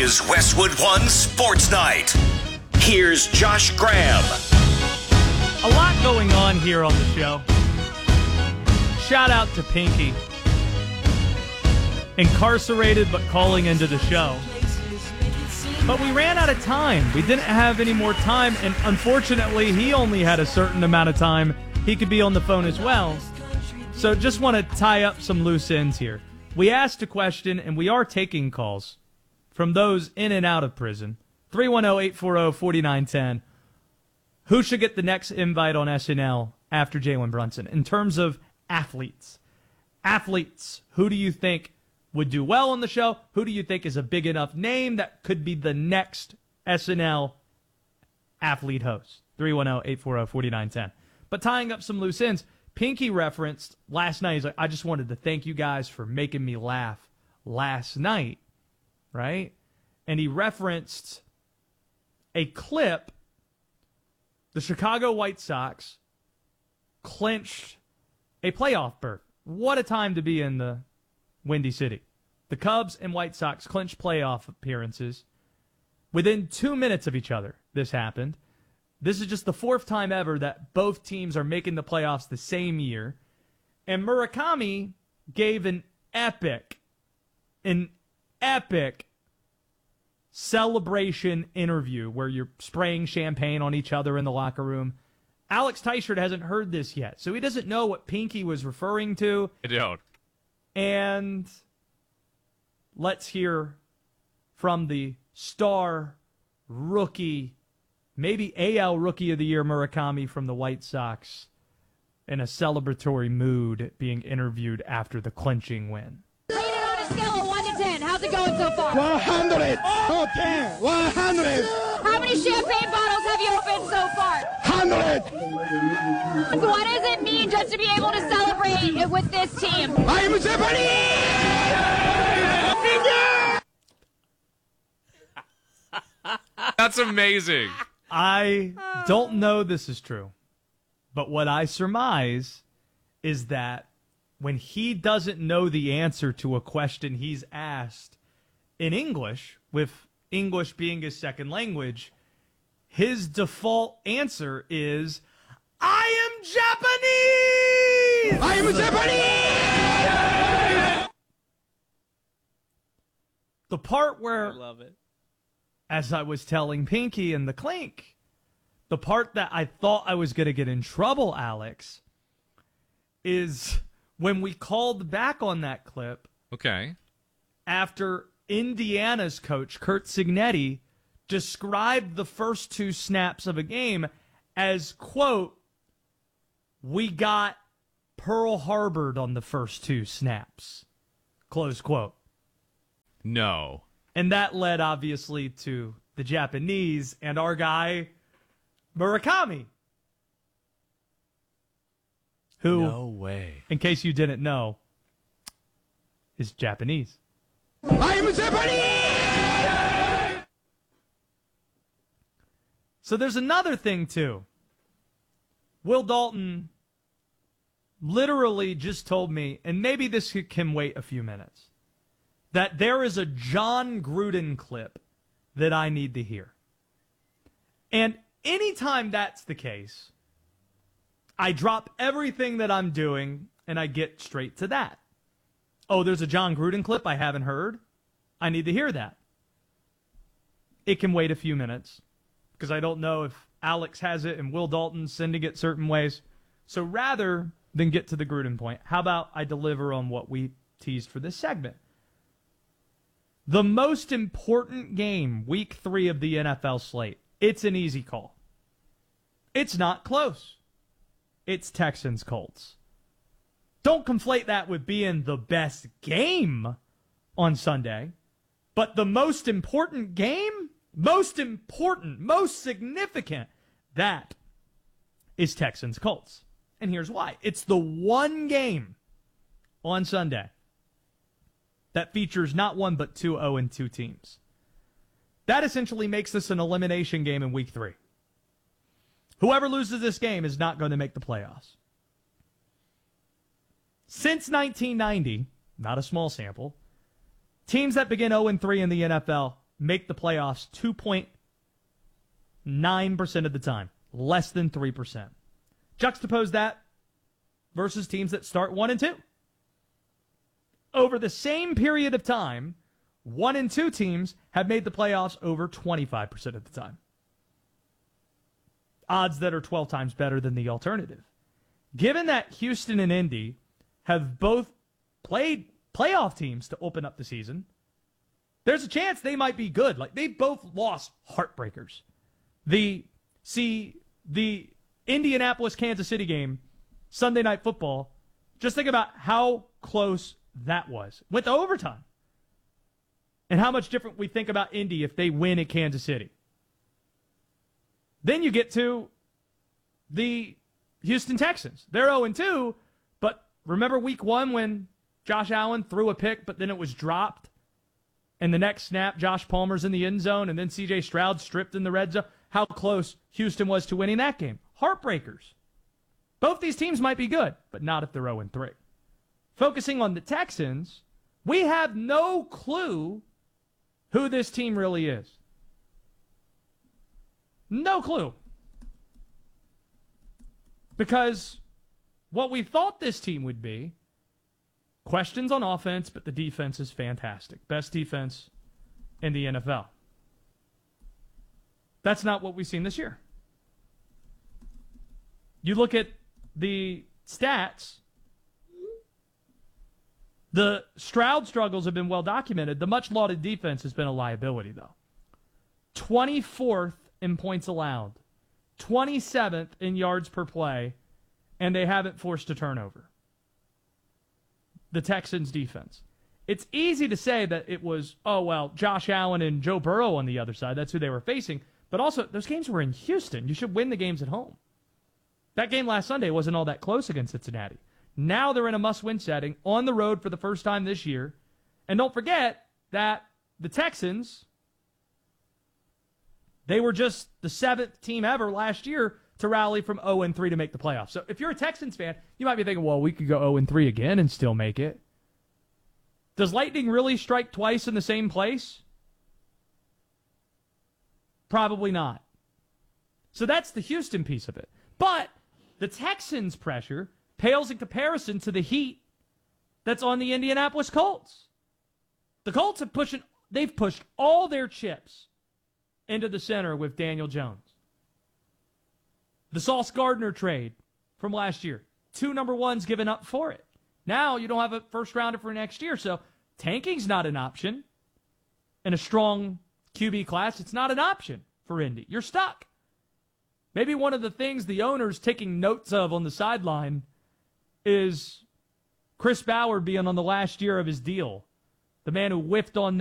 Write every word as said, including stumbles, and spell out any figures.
Is Westwood One Sports Night. Here's Josh Graham. A lot going on here on the show. Shout out to Pinky. Incarcerated but calling into the show. But we ran out of time. We didn't have any more time, and unfortunately, he only had a certain amount of time. He could be on the phone as well. So just want to tie up some loose ends here. We asked a question, and we are taking calls from those in and out of prison. three one zero, eight four zero, four nine one zero. Who should get the next invite on S N L after Jalen Brunson? In terms of athletes. Athletes, who do you think would do well on the show? Who do you think is a big enough name that could be the next S N L athlete host? three one zero, eight four zero, four nine one zero. But tying up some loose ends, Pinky referenced last night, he's like, I just wanted to thank you guys for making me laugh last night, right? And he referenced a clip. The Chicago White Sox clinched a playoff berth. What a time to be in the Windy City. The Cubs and White Sox clinched playoff appearances. Within two minutes of each other, this happened. This is just the fourth time ever that both teams are making the playoffs the same year. And Murakami gave an epic, an epic celebration interview where you're spraying champagne on each other in the locker room. Alex Teichert hasn't heard this yet, so he doesn't know what Pinky was referring to. I don't. And let's hear from the star rookie, maybe A L Rookie of the Year Murakami from the White Sox in a celebratory mood being interviewed after the clinching win. Rate it on a scale of one to ten. How's it going so far? one hundred. Oh, ten. one hundred. How many champagne bottles have you opened so far? one hundred. So what does it mean just to be able to celebrate with this team? I am Japanese! That's amazing. I don't know this is true, but what I surmise is that when he doesn't know the answer to a question he's asked in English, with English being his second language, his default answer is, I am Japanese! I am Japanese! The part where, I love it. as I was telling Pinky in the clink, the part that I thought I was going to get in trouble, Alex, is when we called back on that clip Okay. after Indiana's coach, Curt Cignetti, described the first two snaps of a game as, quote, we got Pearl Harbored on the first two snaps, close quote. No. And that led, obviously, to the Japanese and our guy, Murakami, who, No way. in case you didn't know, is Japanese. I am Japanese! So there's another thing, too. Will Dalton literally just told me, and maybe this can wait a few minutes, that there is a John Gruden clip that I need to hear. And anytime that's the case, I drop everything that I'm doing and I get straight to that. Oh, there's a John Gruden clip I haven't heard. I need to hear that. It can wait a few minutes because I don't know if Alex has it and Will Dalton's sending it certain ways. So rather than get to the Gruden point, how about I deliver on what we teased for this segment? The most important game, week three of the N F L slate. It's an easy call. It's not close. It's Texans-Colts. Don't conflate that with being the best game on Sunday. But the most important game, most important, most significant, that is Texans-Colts. And here's why. It's the one game on Sunday that features not one but two oh and two teams. That essentially makes this an elimination game in week three. Whoever loses this game is not going to make the playoffs. Since nineteen ninety, not a small sample, teams that begin oh and three in the N F L make the playoffs two point nine percent of the time, less than three percent. Juxtapose that versus teams that start one and two. Over the same period of time, one and two teams have made the playoffs over twenty-five percent of the time. Odds that are twelve times better than the alternative. Given that Houston and Indy have both played playoff teams to open up the season, there's a chance they might be good. Like, they both lost heartbreakers. The see the Indianapolis Kansas City game, Sunday Night Football, just think about how close that was. Went to overtime. And how much different we think about Indy if they win at Kansas City. Then you get to the Houston Texans. They're oh and two, but remember week one when Josh Allen threw a pick, but then it was dropped? And the next snap, Josh Palmer's in the end zone, and then C J Stroud stripped in the red zone. How close Houston was to winning that game. Heartbreakers. Both these teams might be good, but not if they're oh and three. Focusing on the Texans, we have no clue who this team really is. No clue. Because what we thought this team would be, questions on offense, but the defense is fantastic. Best defense in the N F L. That's not what we've seen this year. You look at the stats, the Stroud struggles have been well documented. The much lauded defense has been a liability, though. twenty-fourth in points allowed, twenty-seventh in yards per play, and they haven't forced a turnover. The Texans' defense. It's easy to say that it was, oh, well, Josh Allen and Joe Burrow on the other side. That's who they were facing. But also, those games were in Houston. You should win the games at home. That game last Sunday wasn't all that close against Cincinnati. Now they're in a must-win setting on the road for the first time this year. And don't forget that the Texans, they were just the seventh team ever last year to rally from oh and three to make the playoffs. So if you're a Texans fan, you might be thinking, well, we could go oh and three again and still make it. Does lightning really strike twice in the same place? Probably not. So that's the Houston piece of it. But the Texans' pressure pales in comparison to the heat that's on the Indianapolis Colts. The Colts have pushed, they've pushed all their chips into the center with Daniel Jones. The Sauce Gardner trade from last year. Two number ones given up for it. Now you don't have a first rounder for next year, so tanking's not an option. In a strong Q B class, it's not an option for Indy. You're stuck. Maybe one of the things the owner's taking notes of on the sideline is Chris Ballard being on the last year of his deal. The man who whiffed on